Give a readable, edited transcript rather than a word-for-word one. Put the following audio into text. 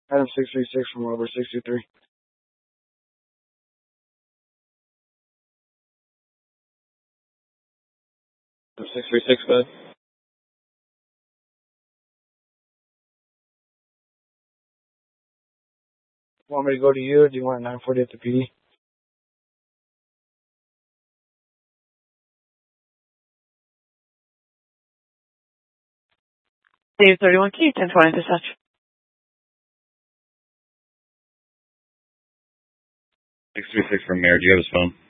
Adam 636 from over 63. 636, bud. Want me to go to you, or do you want 940 at the PD? Dave 31 Key, 1020 dispatch. 636 from Mayor. Do you have his phone?